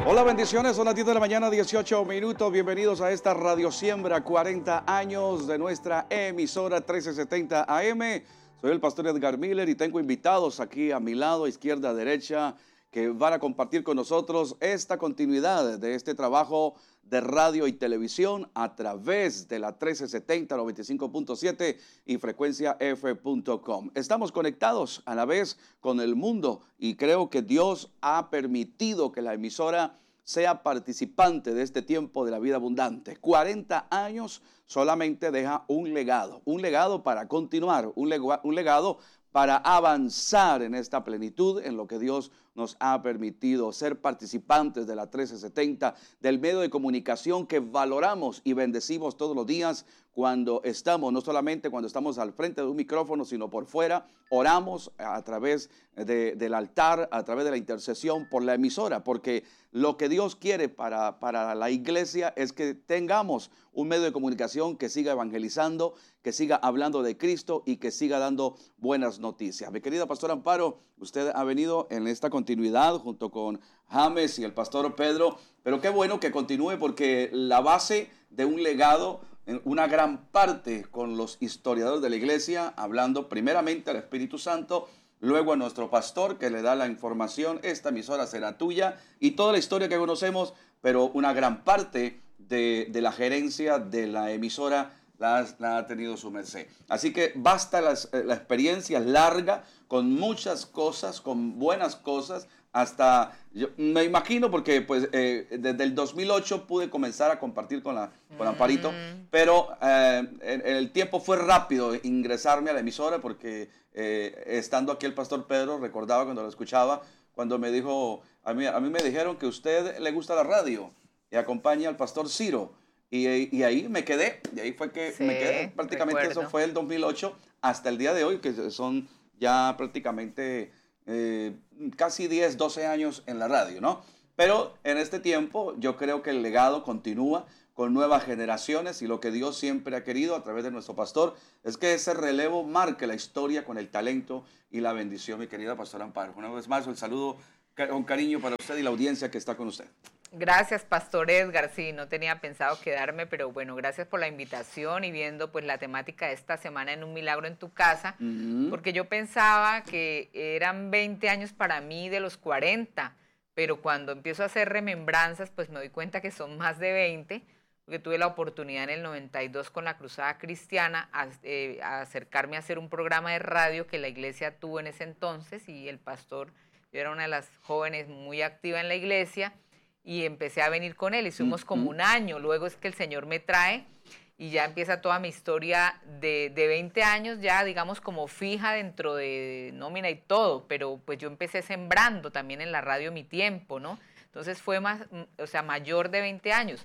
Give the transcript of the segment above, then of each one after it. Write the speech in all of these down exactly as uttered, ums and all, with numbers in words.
Hola, bendiciones, son las diez de la mañana, dieciocho minutos, bienvenidos a esta Radio Siembra, cuarenta años de nuestra emisora trece setenta A M. Soy el pastor Edgar Miller y tengo invitados aquí a mi lado, izquierda, derecha, que van a compartir con nosotros esta continuidad de este trabajo de radio y televisión a través de la trece setenta, noventa y cinco punto siete y frecuencia f punto com. Estamos conectados a la vez con el mundo y creo que Dios ha permitido que la emisora sea participante de este tiempo de la vida abundante. cuarenta años solamente deja un legado, un legado para continuar, un, leg- un legado para avanzar en esta plenitud, en lo que Dios nos ha permitido, ser participantes de la trece setenta, del medio de comunicación que valoramos y bendecimos todos los días cuando estamos, no solamente cuando estamos al frente de un micrófono, sino por fuera. Oramos a través de, del altar, a través de la intercesión por la emisora, porque lo que Dios quiere para, para la iglesia es que tengamos un medio de comunicación que siga evangelizando, que siga hablando de Cristo y que siga dando buenas noticias. Mi querida pastora Amparo, usted ha venido en esta continuidad junto con James y el pastor Pedro, pero qué bueno que continúe, porque la base de un legado, una gran parte con los historiadores de la iglesia, hablando primeramente al Espíritu Santo, luego a nuestro pastor que le da la información, esta emisora será tuya, y toda la historia que conocemos, pero una gran parte de, de la gerencia de la emisora la, la ha tenido su merced. Así que basta las, la experiencia larga, con muchas cosas, con buenas cosas, hasta, yo me imagino, porque pues eh, desde el dos mil ocho pude comenzar a compartir con, la, con Amparito, mm. pero eh, el, el tiempo fue rápido ingresarme a la emisora, porque eh, estando aquí el pastor Pedro, recordaba cuando lo escuchaba, cuando me dijo, a mí, a mí me dijeron que a usted le gusta la radio y acompaña al pastor Ciro, y, y ahí me quedé, y ahí fue que sí, me quedé, prácticamente recuerdo. Eso fue el dos mil ocho hasta el día de hoy, que son ya prácticamente eh, casi diez, doce años en la radio, ¿no? Pero en este tiempo yo creo que el legado continúa con nuevas generaciones, y lo que Dios siempre ha querido a través de nuestro pastor es que ese relevo marque la historia con el talento y la bendición. Mi querida pastora Amparo, una vez más el saludo con cariño para usted y la audiencia que está con usted. Gracias, pastor Edgar. Sí, no tenía pensado quedarme, pero bueno, gracias por la invitación y viendo pues la temática de esta semana en Un Milagro en tu Casa, uh-huh. porque yo pensaba que eran veinte años para mí de los cuarenta, pero cuando empiezo a hacer remembranzas, pues me doy cuenta que son más de veinte, porque tuve la oportunidad en el noventa y dos con la Cruzada Cristiana a, eh, a acercarme a hacer un programa de radio que la iglesia tuvo en ese entonces, y el pastor, yo era una de las jóvenes muy activa en la iglesia, y empecé a venir con él, y estuvimos como un año. Luego es que el Señor me trae y ya empieza toda mi historia de, de veinte años, ya digamos como fija dentro de nómina y todo, pero pues yo empecé sembrando también en la radio mi tiempo, ¿no? Entonces fue más, o sea, mayor de veinte años.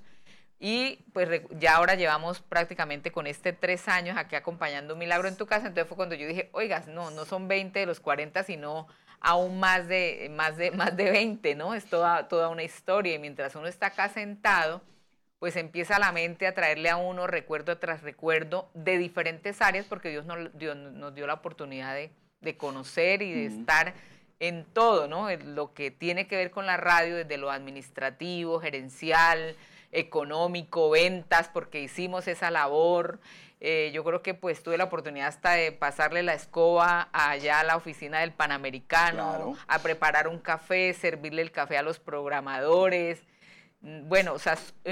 Y pues ya ahora llevamos prácticamente con este tres años aquí acompañando Un Milagro en tu Casa. Entonces fue cuando yo dije, oigas, no, no son veinte de los cuarenta, sino aún más de, más de, más de veinte, ¿no? Es toda, toda una historia, y mientras uno está acá sentado, pues empieza la mente a traerle a uno recuerdo tras recuerdo de diferentes áreas, porque Dios nos, Dios nos dio la oportunidad de, de conocer y de uh-huh. estar en todo, ¿no? Lo que tiene que ver con la radio, desde lo administrativo, gerencial, económico, ventas, porque hicimos esa labor. Eh, yo creo que pues tuve la oportunidad hasta de pasarle la escoba allá a la oficina del Panamericano, claro. a preparar un café, servirle el café a los programadores. Bueno, o sea,